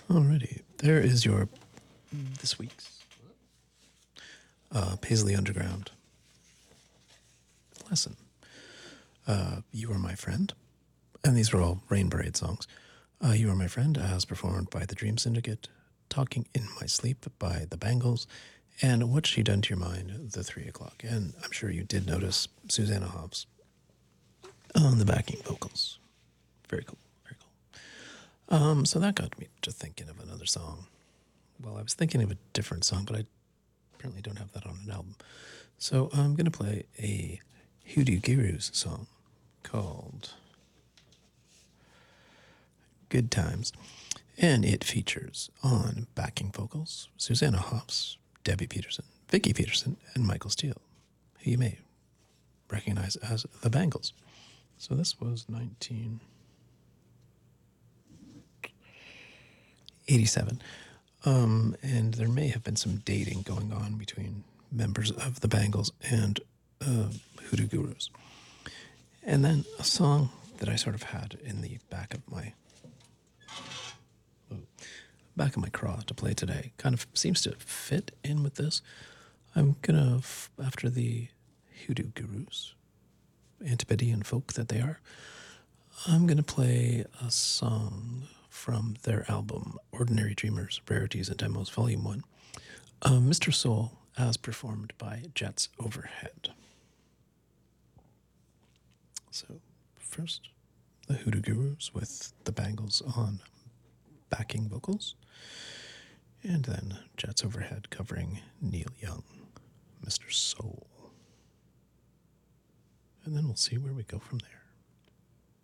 Alrighty, there is your this week's Paisley Underground lesson. You Are My Friend, and these are all Rain Parade songs. You Are My Friend, as performed by the Dream Syndicate, Talking in My Sleep by the Bangles, and What's She Done to Your Mind, the 3 o'clock. And I'm sure you did notice Susanna Hoffs on the backing vocals. Very cool, very cool. So that got me to thinking of another song. Well, I was thinking of a different song, but I apparently don't have that on an album. So I'm going to play a Hoodoo Gurus song called Good Times. And it features on backing vocals Susanna Hoffs, Debbie Peterson, Vicki Peterson, and Michael Steele, who you may recognize as the Bangles. So this was 1987. And there may have been some dating going on between members of the Bangles and Hoodoo Gurus. And then a song that I sort of had in the back of my craw to play today kind of seems to fit in with this. I'm gonna, after the Hoodoo Gurus, Antipodean folk that they are, I'm gonna play a song from their album Ordinary Dreamers, Rarities and Demos, Volume 1, Mr. Soul, as performed by Jets Overhead. So first, the Hoodoo Gurus with the Bangles on backing vocals, and then Jets Overhead covering Neil Young, Mr. Soul. And then we'll see where we go from there.